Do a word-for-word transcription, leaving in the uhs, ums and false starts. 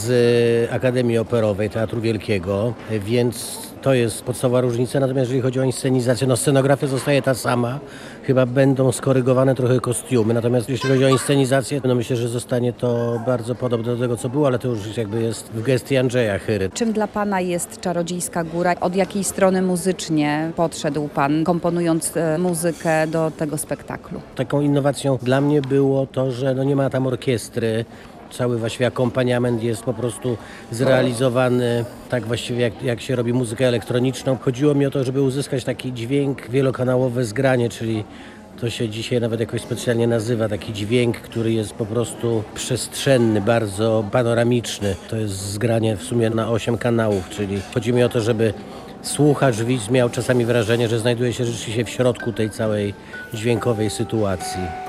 z Akademii Operowej Teatru Wielkiego, więc to jest podstawowa różnica. Natomiast jeżeli chodzi o inscenizację, no scenografia zostaje ta sama. Chyba będą skorygowane trochę kostiumy. Natomiast jeśli chodzi o inscenizację, no myślę, że zostanie to bardzo podobne do tego, co było, ale to już jakby jest w gestii Andrzeja Chyry. Czym dla Pana jest Czarodziejska Góra? Od jakiej strony muzycznie podszedł Pan, komponując e, muzykę do tego spektaklu? Taką innowacją dla mnie było to, że no nie ma tam orkiestry. Cały właściwie akompaniament jest po prostu zrealizowany tak właściwie jak, jak się robi muzykę elektroniczną. Chodziło mi o to, żeby uzyskać taki dźwięk, wielokanałowe zgranie, czyli to się dzisiaj nawet jakoś specjalnie nazywa, taki dźwięk, który jest po prostu przestrzenny, bardzo panoramiczny. To jest zgranie w sumie na osiem kanałów, czyli chodzi mi o to, żeby słuchacz, widz miał czasami wrażenie, że znajduje się rzeczywiście w środku tej całej dźwiękowej sytuacji.